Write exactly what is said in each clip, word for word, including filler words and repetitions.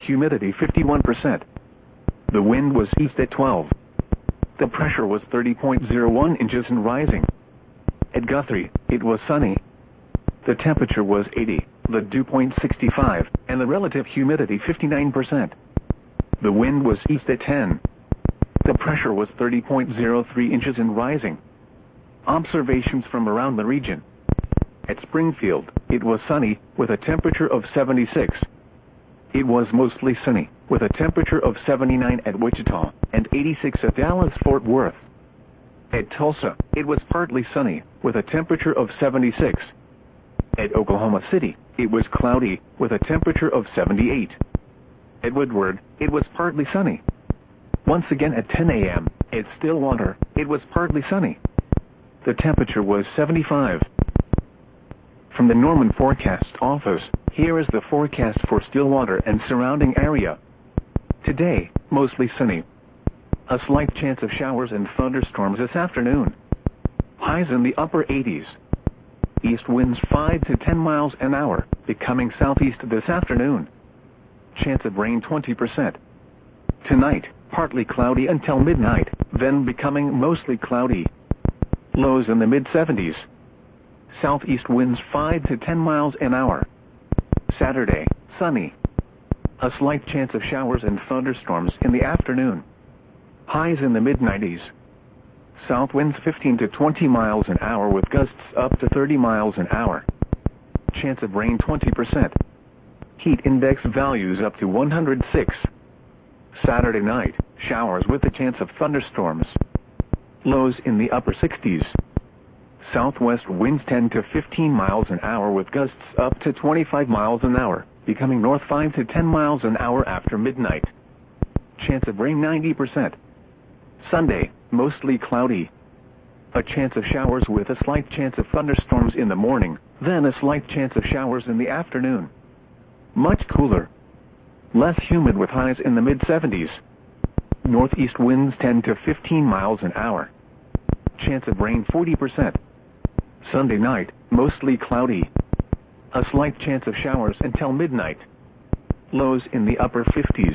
humidity fifty-one percent. The wind was east at twelve. The pressure was thirty point zero one inches and rising. At Guthrie, it was sunny. The temperature was eighty, the dew point sixty-five, and the relative humidity fifty-nine percent. The wind was east at ten. The pressure was thirty point zero three inches and rising. Observations from around the region. At Springfield, it was sunny, with a temperature of seventy-six. It was mostly sunny, with a temperature of seventy-nine at Wichita, and eighty-six at Dallas-Fort Worth. At Tulsa, it was partly sunny, with a temperature of seventy-six. At Oklahoma City, it was cloudy, with a temperature of seventy-eight. At Woodward, it was partly sunny. Once again at ten a m, at Stillwater, it was partly sunny. The temperature was seventy-five. From the Norman Forecast Office, here is the forecast for Stillwater and surrounding area. Today, mostly sunny. A slight chance of showers and thunderstorms this afternoon. Highs in the upper eighties. East winds five to ten miles an hour, becoming southeast this afternoon. Chance of rain twenty percent. Tonight, partly cloudy until midnight, then becoming mostly cloudy. Lows in the mid seventies. Southeast winds five to ten miles an hour. Saturday, sunny. A slight chance of showers and thunderstorms in the afternoon. Highs in the mid nineties. South winds fifteen to twenty miles an hour with gusts up to thirty miles an hour. Chance of rain twenty percent. Heat index values up to one hundred six. Saturday night, showers with a chance of thunderstorms. Lows in the upper sixties. Southwest winds ten to fifteen miles an hour with gusts up to twenty-five miles an hour, becoming north five to ten miles an hour after midnight. Chance of rain ninety percent. Sunday, mostly cloudy. A chance of showers with a slight chance of thunderstorms in the morning, then a slight chance of showers in the afternoon. Much cooler. Less humid with highs in the mid seventies. Northeast winds ten to fifteen miles an hour. Chance of rain forty percent. Sunday night, mostly cloudy. A slight chance of showers until midnight. Lows in the upper fifties.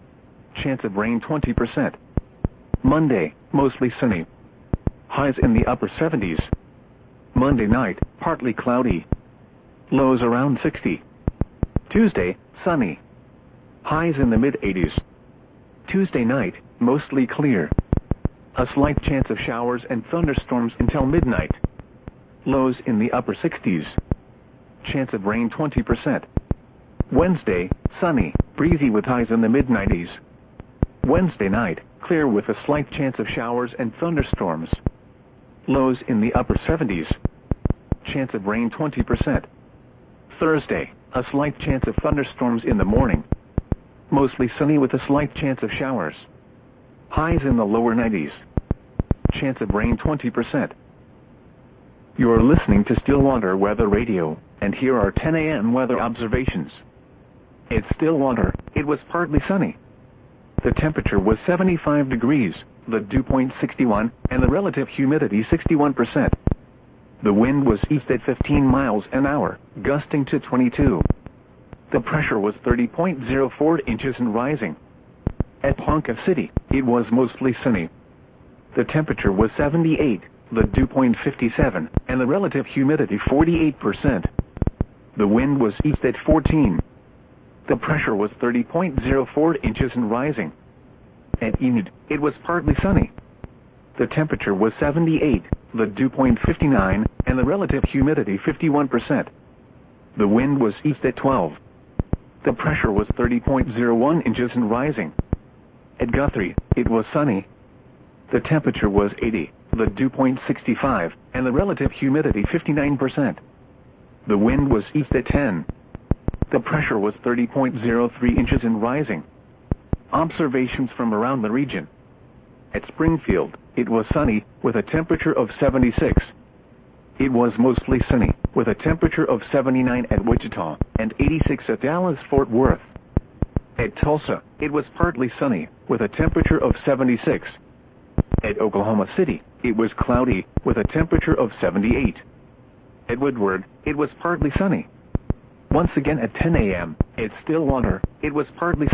Chance of rain twenty percent. Monday, mostly sunny. Highs in the upper seventies. Monday night, partly cloudy. Lows around sixty. Tuesday, sunny. Highs in the mid eighties. Tuesday night, mostly clear. A slight chance of showers and thunderstorms until midnight. Lows in the upper sixties. Chance of rain twenty percent. Wednesday, sunny, breezy with highs in the mid nineties. Wednesday night, clear with a slight chance of showers and thunderstorms. Lows in the upper seventies. Chance of rain twenty percent. Thursday, a slight chance of thunderstorms in the morning. Mostly sunny with a slight chance of showers. Highs in the lower nineties. Chance of rain twenty percent. You're listening to Stillwater Weather Radio, and here are ten a m weather observations. At Stillwater, it was partly sunny. The temperature was seventy-five degrees, the dew point sixty-one, and the relative humidity sixty-one percent. The wind was east at fifteen miles an hour, gusting to twenty-two. The pressure was thirty point zero four inches and rising. At Ponca City, it was mostly sunny. The temperature was seventy-eight, the dew point fifty-seven, and the relative humidity forty-eight percent. The wind was east at fourteen. The pressure was thirty point zero four inches and rising. At Enid, it was partly sunny. The temperature was seventy-eight, the dew point fifty-nine, and the relative humidity fifty-one percent. The wind was east at twelve. The pressure was thirty point zero one inches and rising. At Guthrie, it was sunny. The temperature was eighty, the dew point sixty-five, and the relative humidity fifty-nine percent. The wind was east at ten. The pressure was thirty point zero three inches and rising. Observations from around the region. At Springfield, it was sunny, with a temperature of seventy-six. It was mostly sunny, with a temperature of seventy-nine at Wichita, and eighty-six at Dallas-Fort Worth. At Tulsa, it was partly sunny, with a temperature of seventy-six. At Oklahoma City, it was cloudy, with a temperature of seventy-eight. At Woodward, it was partly sunny. Once again at ten a m, at Stillwater, it was partly